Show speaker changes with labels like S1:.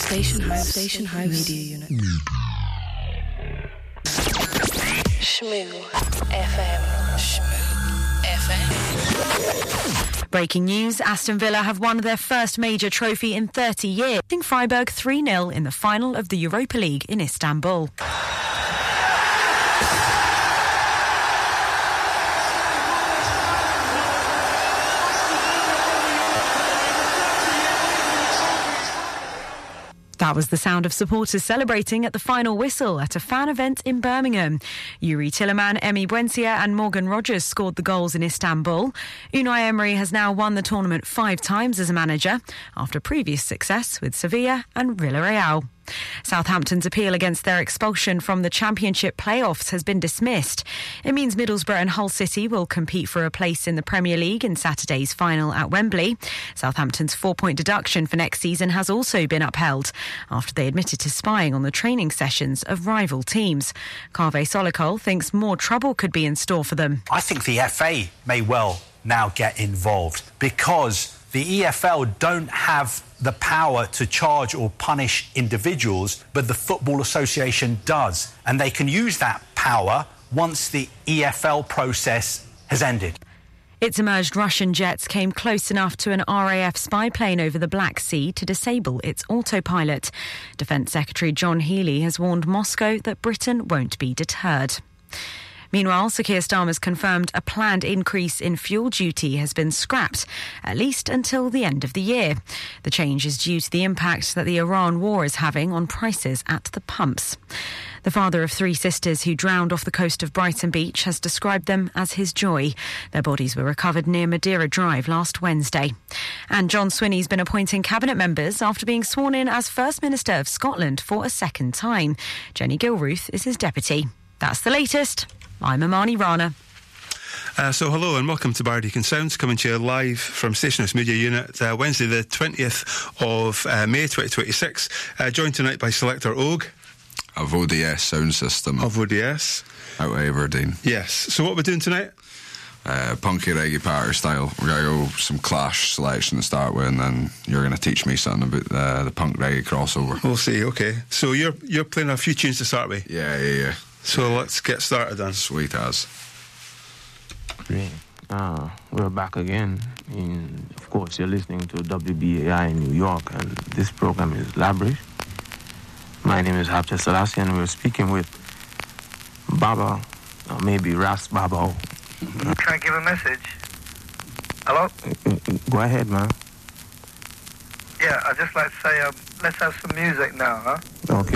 S1: Station House Media Unit. Shmoo FM. Breaking news, Aston Villa have won their first major trophy in 30 years, beating Freiburg 3-0 in the final of the Europa League in Istanbul. That was the sound of supporters celebrating at the final whistle at a fan event in Birmingham. Yuri Tilleman, Emi Buendia and Morgan Rogers scored the goals in Istanbul. Unai Emery has now won the tournament 5 times as a manager, after previous success with Sevilla and Villarreal. Southampton's appeal against their expulsion from the Championship playoffs has been dismissed. It means Middlesbrough and Hull City will compete for a place in the Premier League in Saturday's final at Wembley. Southampton's 4-point deduction for next season has also been upheld after they admitted to spying on the training sessions of rival teams. Kaveh Solikol thinks more trouble could be in store for them.
S2: I think the FA may well now get involved because the EFL don't have the power to charge or punish individuals, but the Football Association does. And they can use that power once the EFL process has ended.
S3: It's emerged Russian jets came close enough to an RAF spy plane over the Black Sea to disable its autopilot. Defence Secretary John Healey has warned Moscow that Britain won't be deterred. Meanwhile, Sir Keir Starmer's confirmed a planned increase in fuel duty has been scrapped, at least until the end of the year. The change is due to the impact that the Iran war is having on prices at the pumps. The father of 3 sisters who drowned off the coast of Brighton Beach has described them as his joy. Their bodies were recovered near Madeira Drive last Wednesday. And John Swinney's been appointing cabinet members after being sworn in as First Minister of Scotland for a second time. Jenny Gilruth is his deputy. That's the latest. I'm Amani Rana.
S4: So hello and welcome to Bardican Sounds, coming to you live from Station House Media Unit, Wednesday the 20th of May 2026, joined tonight by Selector Og.
S5: Of ODS Sound System.
S4: Of ODS.
S5: Out of Aberdeen.
S4: Yes. So what are we doing tonight?
S5: Punky reggae party style. We're going to go some Clash selection to start with, and then you're going to teach me something about the punk reggae crossover.
S4: We'll see, okay. So you're playing a few tunes to start with?
S5: Yeah.
S4: So let's get started then.
S5: Sweet as.
S6: Great. We're back again. Of course, you're listening to WBAI in New York, and this program is Labrish. My name is Habte Selassie, and we're speaking with Baba, or maybe Ras Baba.
S7: Can I give a message? Hello?
S6: Go ahead, man.
S7: Yeah, I'd just like to say, let's have some music now, huh?
S6: Okay.